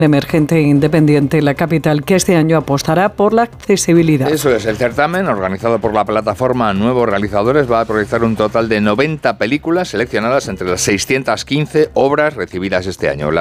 emergente e independiente, la capital, que este año apostará por la accesibilidad. Eso es, el certamen, organizado por la plataforma Nuevos Realizadores, va a proyectar un total de 90 películas seleccionadas entre las 615 obras recibidas este año.